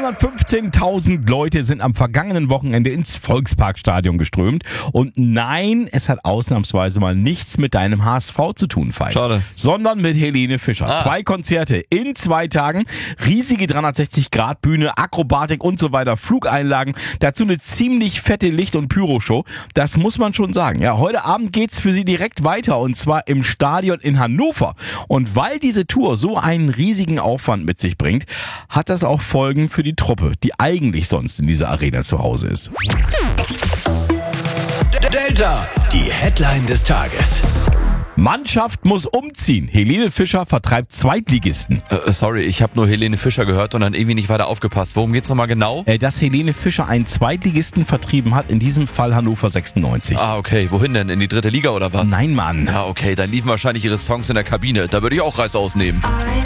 215.000 Leute sind am vergangenen Wochenende ins Volksparkstadion geströmt. Und nein, es hat ausnahmsweise mal nichts mit deinem HSV zu tun, Feist. Schade. Sondern mit Helene Fischer. 2 Konzerte in 2 Tagen, riesige 360-Grad-Bühne, Akrobatik und so weiter, Flugeinlagen, dazu eine ziemlich fette Licht- und Pyroshow. Das muss man schon sagen. Ja, heute Abend geht's für sie direkt weiter und zwar im Stadion in Hannover. Und weil diese Tour so einen riesigen Aufwand mit sich bringt, hat das auch Folgen für die Truppe, die eigentlich sonst in dieser Arena zu Hause ist. Delta, die Headline des Tages. Mannschaft muss umziehen. Helene Fischer vertreibt Zweitligisten. Sorry, ich habe nur Helene Fischer gehört und dann irgendwie nicht weiter aufgepasst. Worum geht's nochmal genau? Dass Helene Fischer einen Zweitligisten vertrieben hat, in diesem Fall Hannover 96. Ah, okay. Wohin denn? In die 3. Liga oder was? Nein, Mann. Ja, okay. Dann liefen wahrscheinlich ihre Songs in der Kabine. Da würde ich auch Reißaus nehmen.